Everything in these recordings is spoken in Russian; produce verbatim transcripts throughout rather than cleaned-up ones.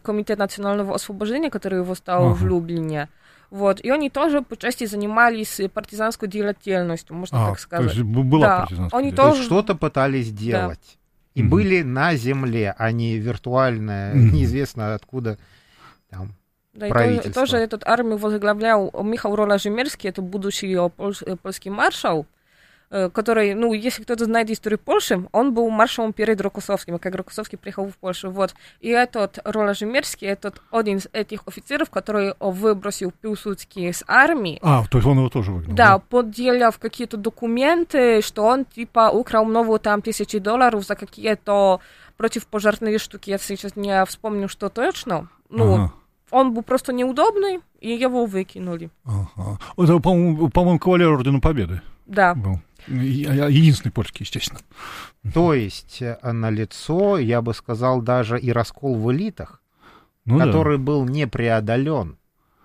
Комитет национального освобождения, который восстал Ага. в Люблине. Вот. И они тоже по части занимались партизанской деятельностью, можно А, так сказать. то есть б- была Да, партизанская они деятельность. То тоже- есть что-то пытались делать. И Мгм. были на земле, а не виртуальное, Мгм. неизвестно откуда там. Да, и тоже, правительство. тоже эту армию возглавлял Михаил Роложемерский, это будущий э, польш- э, польский маршал, э, который, ну, если кто-то знает историю Польши, он был маршалом перед Рокоссовским, как Рокоссовский приехал в Польшу, вот. И этот Роложемерский, этот один из этих офицеров, который выбросил Пилсудский с армии, А, то есть он его тоже выгнал. да, подделав какие-то документы, что он, типа, украл много там тысячи долларов за какие-то противопожарные штуки, я сейчас не вспомню, что точно, ну, Ага. он был просто неудобный, и его выкинули. Ага. Это, по-моему, по-моему, кавалер Ордена Победы Да. был. И- а- Единственный польский, естественно. То есть э, налицо, я бы сказал, даже и раскол в элитах, Ну, да. который был не преодолен.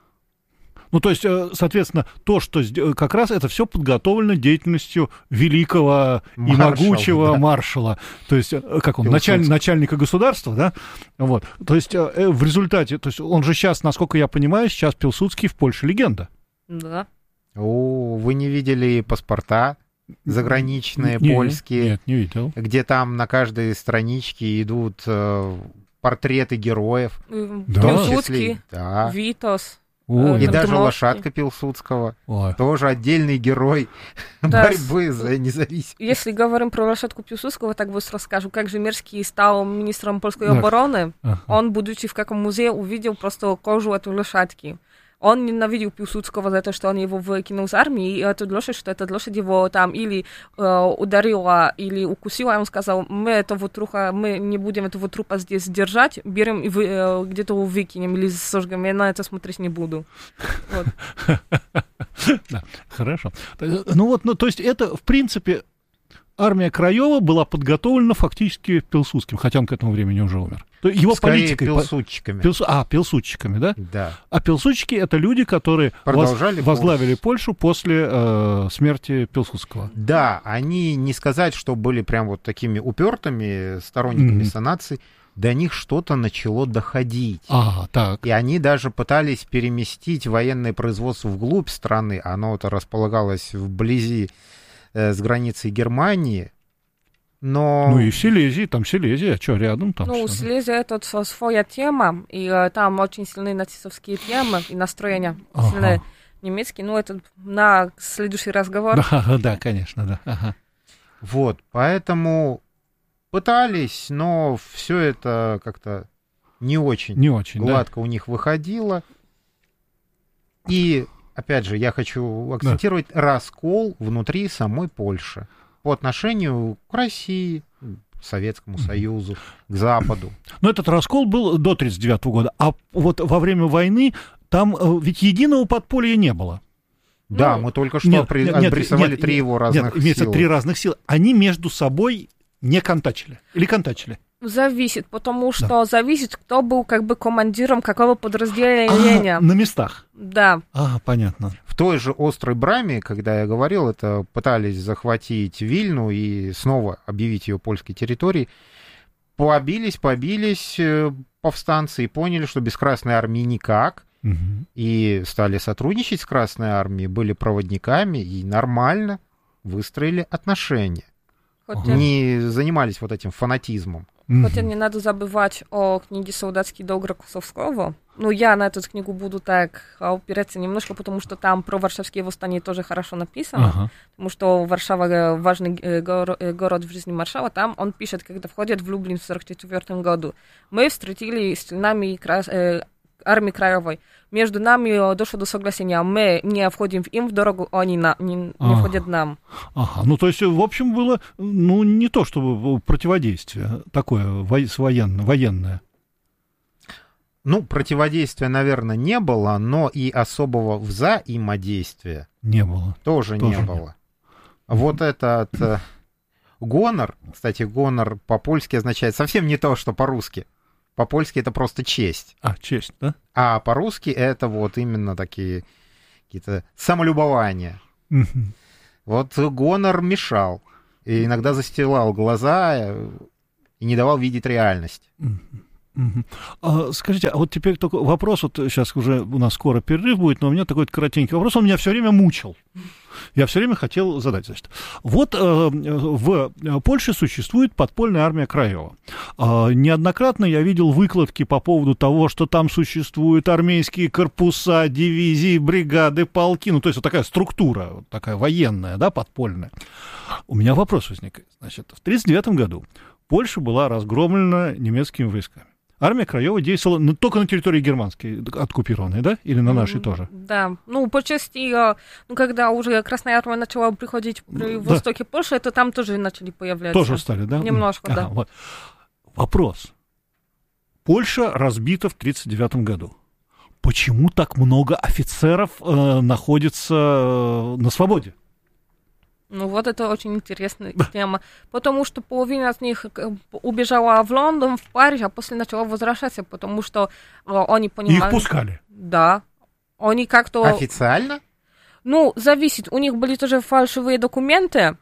Ну, то есть, э, соответственно, то, что сд- как раз это все подготовлено деятельностью великого и Маршала, могучего да. маршала. То есть, э, как он, Пилсудского. началь- начальника государства, да? Вот. То есть, э, э, в результате, то есть, он же сейчас, насколько я понимаю, сейчас Пилсудский в Польше легенда. Да. О, вы не видели паспорта заграничные, Не, польские, Нет, не видел. где там на каждой страничке идут э, портреты героев. М, Да. В том Пилсудский, числе, да. Витас. Ой, И Там даже Дмовский. лошадка Пилсудского. ой. Тоже отдельный герой Да, борьбы за независимость. Если говорим про лошадку Пилсудского, так быстро скажу, как же Мерский стал министром польской Да. обороны. Ага. Он, будучи в каком музее, увидел просто кожу этой лошадки. Он ненавидел Пилсудского за то, что он его выкинул с армии, и эту лошадь, что эта лошадь его там или э, ударила, или укусила, и он сказал, мы этого труха, мы не будем этого трупа здесь держать, берем и вы, э, где-то его выкинем или сожгем, я на это смотреть не буду. Вот. Да, хорошо. Ну вот, ну, то есть это, в принципе, армия Краева была подготовлена фактически Пилсудским, хотя он к этому времени уже умер. То есть его Скорее политикой... по- пилсудчиками. Пилсу- А, пилсудчиками, да? Да. А пилсудчики — это люди, которые воз- Продолжали возглавили Польшу после э, смерти Пилсудского. Да, они не сказать, что были прям вот такими упертыми сторонниками Мгм. санации, до них что-то начало доходить. А, так. И они даже пытались переместить военное производство вглубь страны. Оно-то располагалось вблизи э, с границей Германии. Но Ну и в Силезии, там Силезия, что, рядом там Ну, у всё, да? Силезии это со- своя тема, и э, там очень сильные нацистовские темы и настроения, Ага. сильные немецкие, ну, это на следующий разговор. Да, да, конечно, да. Ага. вот, поэтому пытались, но все это как-то не очень Не очень, да. гладко у них выходило. И, опять же, я хочу акцентировать раскол внутри самой Польши по отношению к России, к Советскому Союзу, к Западу. Но этот раскол был до тридцать девятого года, а вот во время войны там э, ведь единого подполья не было. Да, Ну, мы только что Нет, при- нет, нет, обрисовали нет, три нет, его разных Нет, имеется силы. три разных силы. Они между собой не контачили. Или контачили? Зависит, потому что зависит, кто был как бы командиром какого подразделения. А, на местах. Да, А, понятно. В той же Острой Браме, когда я говорил, это пытались захватить Вильну и снова объявить ее польской территорией, побились, побились э, повстанцы и поняли, что без Красной Армии никак, Мгм. и стали сотрудничать с Красной Армией, были проводниками и нормально выстроили отношения. хотя, Не занимались вот этим фанатизмом. хотя не надо забывать о книге «Солдатский долг» Рокоссовского. Ну, я на эту книгу буду так опираться немножко, потому что там про Варшавские восстания тоже хорошо написано. Ага. Потому что Варшава э, важный э, горо- э, город в жизни маршала. Там он пишет, когда входит в Люблин в сорок четвёртом году. Мы встретили с нами крас- э, армии Краевой. Между нами э, дошло до соглашения. Мы не входим им в дорогу, они на, не, не Ага. входят нам. Ага. Ну, то есть, в общем, было, ну, не то чтобы противодействие такое во- с военно- военное. Ну, противодействия, наверное, не было, но и особого взаимодействия Не было. тоже, Тоже не не. было. Вот этот э, гонор, кстати, гонор по-польски означает совсем не то, что по-русски. По-польски это просто честь. А, честь, да? А по-русски это вот именно такие какие-то самолюбования. Мгм. Вот гонор мешал. И иногда застилал глаза э, и не давал видеть реальность. Мгм. Угу. А, скажите, а вот теперь только вопрос, вот сейчас уже у нас скоро перерыв будет, но у меня такой коротенький вопрос, он меня все время мучил. Я все время хотел задать, значит. Вот э, в Польше существует подпольная армия Краева. Э, неоднократно я видел выкладки по поводу того, что там существуют армейские корпуса, дивизии, бригады, полки, ну, то есть вот такая структура, вот такая военная, да, подпольная. У меня вопрос возникает. Значит, в тридцать девятом году Польша была разгромлена немецкими войсками. Армия Краева действовала ну, только на территории германской, оккупированной, да? Или на нашей mm-hmm. тоже? Да. Ну, по части, ну, когда уже Красная Армия начала приходить при да. востоке Польши, это там тоже начали появляться. Тоже стали, да? Немножко, ага, да. Вот. Вопрос. Польша разбита в тридцать девятом году. Почему так много офицеров э, находится э, на свободе? Ну, вот это очень интересная тема. Потому что половина из них убежала в Лондон, в Париж, а после начала возвращаться, потому что э, они понимали... Их пускали? Да. Они как-то... Официально? Ну, зависит. У них были тоже фальшивые документы, ага.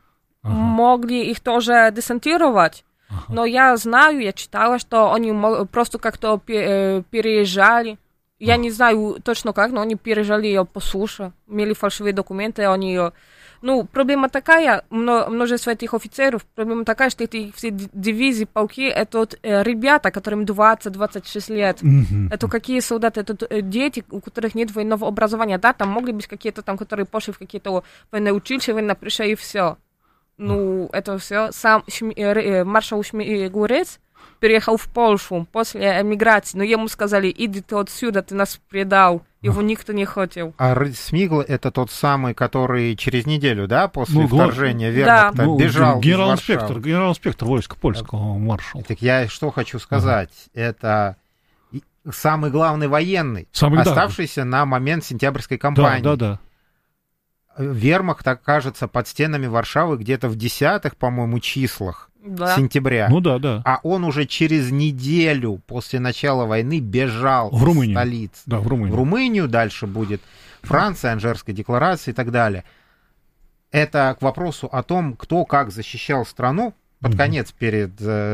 могли их тоже десантировать. Ага. Но я знаю, я читала, что они просто как-то переезжали. Я ага. не знаю точно как, но они переезжали по суше, имели фальшивые документы, они... Ну, проблема такая, множество этих офицеров, проблема такая, что эти все дивизии, полки, это вот э, ребята, которым двадцать-двадцать шесть лет. Mm-hmm. Это какие солдаты? Это э, дети, у которых нет военного образования. Да, там могли быть какие-то там, которые пошли в какие-то военные училища, военные пришли, и все. Ну, mm-hmm. это все. Сам Шми, э, маршал Шмигурец переехал в Польшу после эмиграции, но ему сказали, иди ты отсюда, ты нас предал. Его никто не хотел. А Смигл — это тот самый, который через неделю, да, после ну, вторжения вермахта да. ну, бежал генерал-инспектор, генерал-инспектор войск польского маршала. Так я что хочу сказать. Ага. Это самый главный военный, самый оставшийся да. на момент сентябрьской кампании. Да, да, да. Вермахт окажется под стенами Варшавы где-то в десятых, по-моему, числах. Да. Сентября. Ну да, да. А он уже через неделю после начала войны бежал в Румынию. Из столицы. Да, в Румынию. В Румынию дальше будет Франция, Анжерская декларация и так далее. Это к вопросу о том, кто как защищал страну. Под mm-hmm. конец, перед,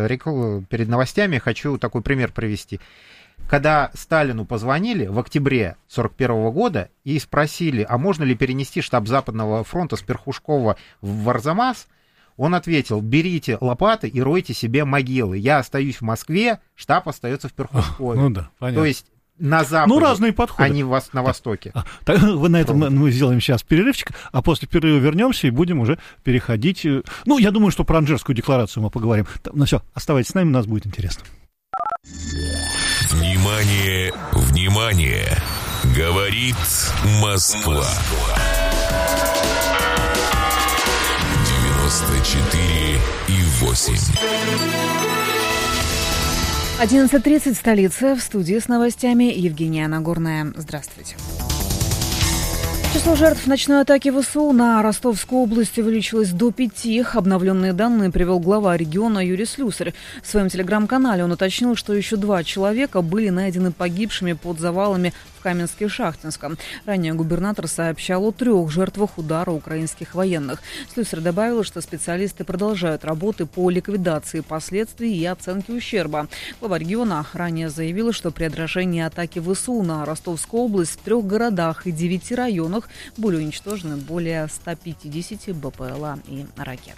перед новостями, хочу такой пример привести. Когда Сталину позвонили в октябре сорок первого года и спросили, а можно ли перенести штаб Западного фронта с Перхушкова в Арзамас, он ответил, берите лопаты и ройте себе могилы. Я остаюсь в Москве, штаб остается в Перхушкове. Ну да, понятно. То есть на Западе, ну, разные подходы. А не на Востоке. А, так, вы на этом мы сделаем сейчас перерывчик, а после перерыва вернемся и будем уже переходить. Ну, я думаю, что про Анжерскую декларацию мы поговорим. Ну все, оставайтесь с нами, нас будет интересно. Внимание, внимание! Говорит Москва. девяносто четыре и восемь. одиннадцать тридцать, столица. В студии с новостями Евгения Нагорная. Здравствуйте. Число жертв ночной атаки ВСУ на Ростовскую область увеличилось до пяти. Обновленные данные привел глава региона Юрий Слюсарь. В своем телеграм-канале он уточнил, что еще два человека были найдены погибшими под завалами в Каменске-Шахтинском. Ранее губернатор сообщал о трех жертвах удара украинских военных. Слюсарь добавил, что специалисты продолжают работы по ликвидации последствий и оценке ущерба. Глава региона ранее заявила, что при отражении атаки ВСУ на Ростовскую область в трех городах и девяти районах были уничтожены более ста пятидесяти БПЛА и ракет.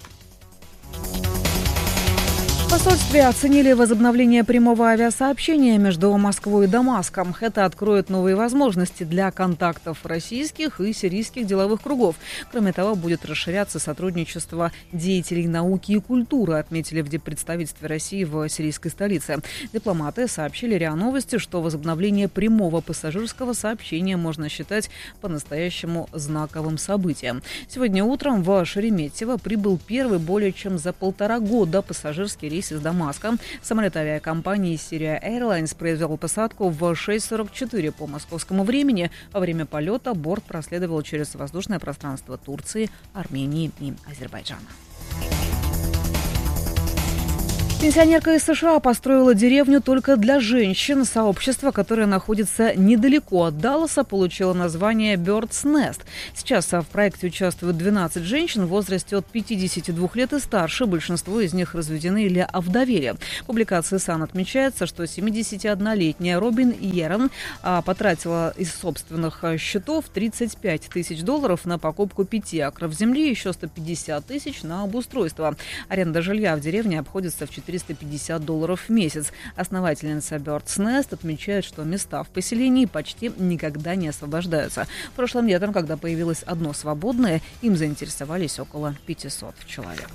В посольстве оценили возобновление прямого авиасообщения между Москвой и Дамаском. Это откроет новые возможности для контактов российских и сирийских деловых кругов. Кроме того, будет расширяться сотрудничество деятелей науки и культуры, отметили в диппредставительстве России в сирийской столице. Дипломаты сообщили РИА Новости, что возобновление прямого пассажирского сообщения можно считать по-настоящему знаковым событием. Сегодня утром в Шереметьево прибыл первый более чем за полтора года пассажирский рейс из Дамаска. Самолет авиакомпании Syria Airlines произвел посадку в шесть сорок четыре по московскому времени. Во время полета борт проследовал через воздушное пространство Турции, Армении и Азербайджана. Пенсионерка из США построила деревню только для женщин. Сообщество, которое находится недалеко от Далласа, получило название Bird's Nest. Сейчас в проекте участвуют двенадцать женщин в возрасте от пятидесяти двух лет и старше. Большинство из них разведены или овдовели. В публикации Сан отмечается, что семидесятиоднолетняя Робин Йерон потратила из собственных счетов тридцать пять тысяч долларов на покупку пяти акров земли и еще сто пятьдесят тысяч на обустройство. Аренда жилья в деревне обходится в четыреста пятьдесят долларов в месяц. Основательница Bird's Nest отмечает, что места в поселении почти никогда не освобождаются. Прошлым летом, когда появилось одно свободное, им заинтересовались около пятисот человек.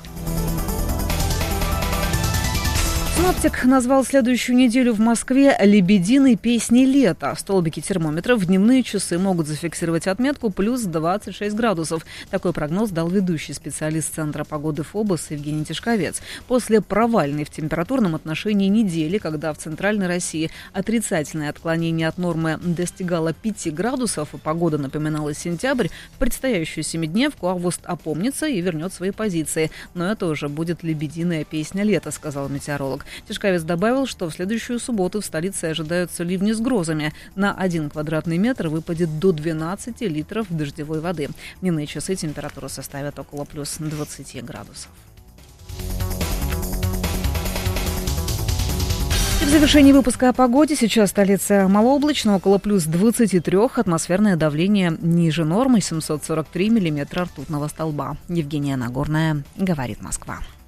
Синоптик назвал следующую неделю в Москве «лебединой песней лета». Столбики термометров в дневные часы могут зафиксировать отметку плюс двадцать шесть градусов. Такой прогноз дал ведущий специалист Центра погоды ФОБОС Евгений Тишковец. После провальной в температурном отношении недели, когда в Центральной России отрицательное отклонение от нормы достигало пяти градусов, и погода напоминала сентябрь, в предстоящую семидневку август опомнится и вернет свои позиции. Но это уже будет «лебединая песня лета», сказал метеоролог. Тишковец добавил, что в следующую субботу в столице ожидаются ливни с грозами. На один квадратный метр выпадет до двенадцати литров дождевой воды. В дневные часы температура составит около плюс двадцати градусов. И в завершении выпуска о погоде. Сейчас столица малооблачно, около плюс двадцати трёх. Атмосферное давление ниже нормы, семьсот сорок три миллиметра ртутного столба. Евгения Нагорная, говорит Москва.